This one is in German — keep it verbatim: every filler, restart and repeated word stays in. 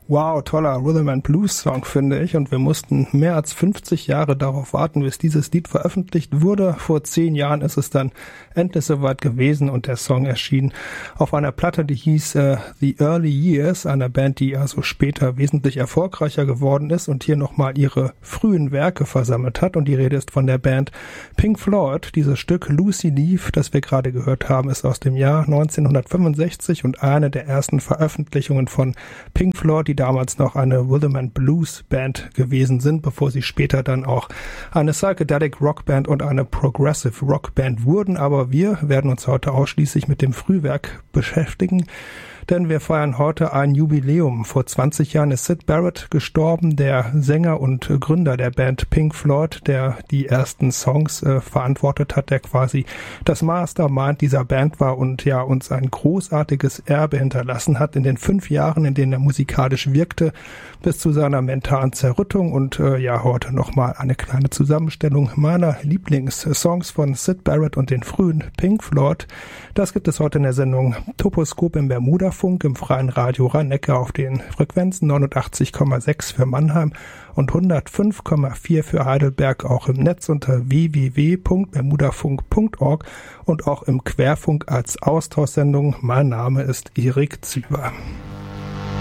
Wow, toller Rhythm and Blues Song, finde ich. Und wir mussten mehr als fünfzig Jahre darauf warten, bis dieses Lied veröffentlicht wurde. Vor zehn Jahren ist es dann endlich soweit gewesen und der Song erschien auf einer Platte, die hieß uh, The Early Years, einer Band, die also später wesentlich erfolgreicher geworden ist und hier nochmal ihre frühen Werke versammelt hat. Und die Rede ist von der Band Pink Floyd. Dieses Stück Lucy Leaf, das wir gerade gehört haben, ist aus dem Jahr neunzehnhundertfünfundsechzig und eine der ersten Veröffentlichungen von Pink Floyd, die damals noch eine Rhythm and Blues Band gewesen sind, bevor sie später dann auch eine Psychedelic Rock Band und eine Progressive Rock Band wurden. Aber wir werden uns heute ausschließlich mit dem Frühwerk beschäftigen, denn wir feiern heute ein Jubiläum. Vor zwanzig Jahren ist Syd Barrett gestorben, der Sänger und Gründer der Band Pink Floyd, der die ersten Songs äh, verantwortet hat, der quasi das Mastermind dieser Band war und ja uns ein großartiges Erbe hinterlassen hat in den fünf Jahren, in denen er musikalisch wirkte, bis zu seiner mentalen Zerrüttung. Und äh, ja, heute nochmal eine kleine Zusammenstellung meiner Lieblingssongs von Syd Barrett und den frühen Pink Floyd. Das gibt es heute in der Sendung Toposkop im Bermuda Funk im freien Radio Rhein-Neckar auf den Frequenzen neunundachtzig Komma sechs für Mannheim und hundertfünf Komma vier für Heidelberg, auch im Netz unter w w w punkt bermudafunk punkt org und auch im Querfunk als Austauschsendung. Mein Name ist Erik Züber.